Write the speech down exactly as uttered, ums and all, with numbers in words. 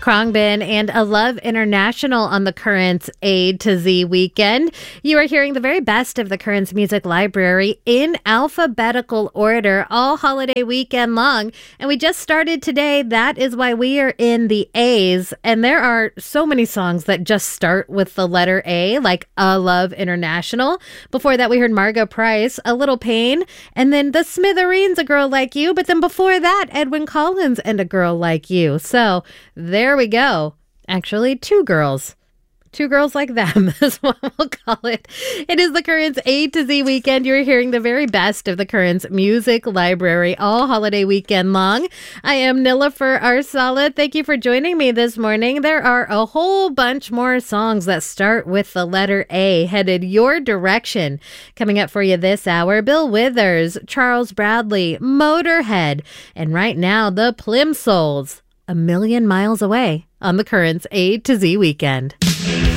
Khruangbin and A Love International on the Currents A to Z weekend. You are hearing the very best of the Currents Music Library in alphabetical order all holiday weekend long. And we just started today. That is why we are in the A's. And there are so many songs that just start with the letter A, like A Love International. Before that, we heard Margo Price, A Little Pain, and then The Smithereens, A Girl Like You. But then before that, Edwyn Collins and A Girl Like You. So there we go. Actually, two girls. Two girls like them is what we'll call it. It is the Currents A to Z weekend. You're hearing the very best of the Currents Music Library all holiday weekend long. I am Nilofer Arsala. Thank you for joining me this morning. There are a whole bunch more songs that start with the letter A headed your direction. Coming up for you this hour, Bill Withers, Charles Bradley, Motorhead, and right now, the Plimsouls, A Million Miles Away on the Currents A to Z weekend.